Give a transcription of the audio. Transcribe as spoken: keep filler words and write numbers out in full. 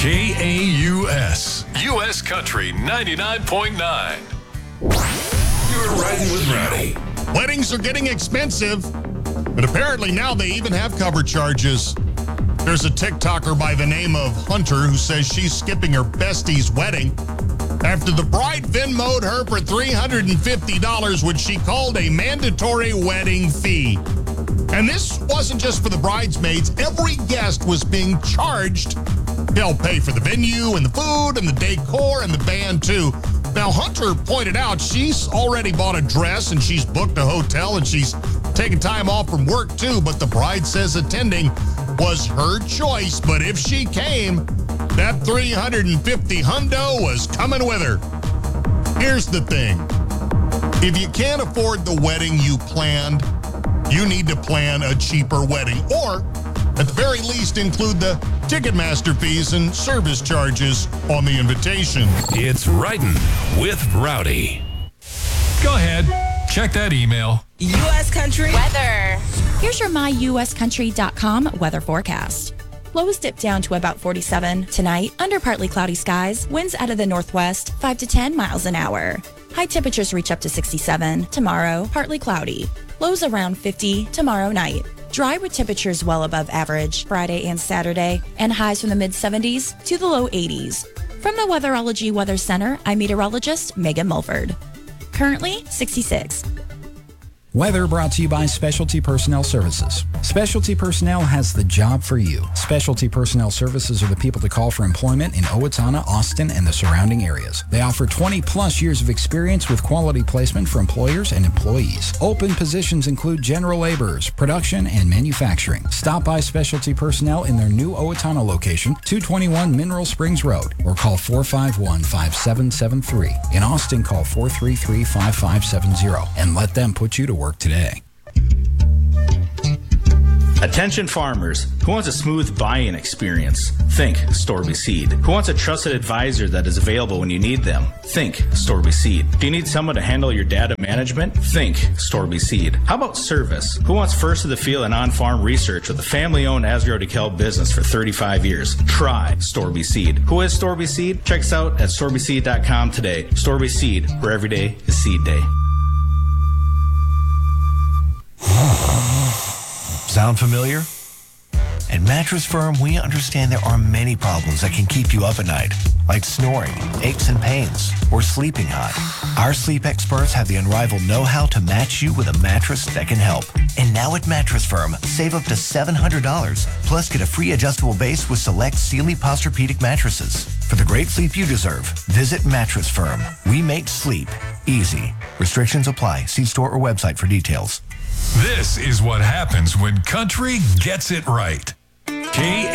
K A U S, U S Country ninety-nine point nine. You're riding with Rowdy. Weddings are getting expensive, but apparently now they even have cover charges. There's a TikToker by the name of Hunter who says she's skipping her bestie's wedding after the bride Venmo'd her for three hundred fifty dollars, which she called a mandatory wedding fee. And this wasn't just for the bridesmaids. Every guest was being charged to help pay for the venue and the food and the decor and the band, too. Now, Hunter pointed out she's already bought a dress and she's booked a hotel and she's taken time off from work, too. But the bride says attending was her choice. But if she came, that three hundred fifty hundo was coming with her. Here's the thing. If you can't afford the wedding you planned, you need to plan a cheaper wedding, or at the very least include the Ticketmaster fees and service charges on the invitation. It's Riding with Rowdy. Go ahead, check that email. U S Country weather. Here's your my U S country dot com weather forecast. Lows dip down to about forty-seven. Tonight, under partly cloudy skies, winds out of the northwest, five to ten miles an hour. High temperatures reach up to sixty-seven. Tomorrow, partly cloudy. Lows around fifty tomorrow night. Dry with temperatures well above average Friday and Saturday, and highs from the mid-seventies to the low eighties. From the Weatherology Weather Center, I'm meteorologist Megan Mulford. Currently, sixty-six. Weather brought to you by Specialty Personnel Services. Specialty Personnel has the job for you. Specialty Personnel Services are the people to call for employment in Owatonna, Austin, and the surrounding areas. They offer twenty plus years of experience with quality placement for employers and employees. Open positions include general laborers, production, and manufacturing. Stop by Specialty Personnel in their new Owatonna location, two twenty-one Mineral Springs Road, or call four five one, five seven seven three. In Austin, call four three three, five five seven zero and let them put you to work today. Attention farmers, who wants a smooth buying experience? Think Storby Seed. Who wants a trusted advisor that is available when you need them? Think Storby Seed. Do you need someone to handle your data management? Think Storby Seed. How about service? Who wants first of the field and on-farm research with a family-owned Asgrow DeKalb business for thirty-five years? Try Storby Seed. Who is Storby Seed? Check us out at storby seed dot com today. Storby Seed, where every day is seed day. Sound familiar? At Mattress Firm, we understand there are many problems that can keep you up at night, like snoring, aches and pains, or sleeping hot. Our sleep experts have the unrivaled know-how to match you with a mattress that can help. And now at Mattress Firm, save up to seven hundred dollars, plus get a free adjustable base with select Sealy Posturepedic mattresses. For the great sleep you deserve, visit Mattress Firm. We make sleep easy. Restrictions apply. See store or website for details. This is what happens when country gets it right. K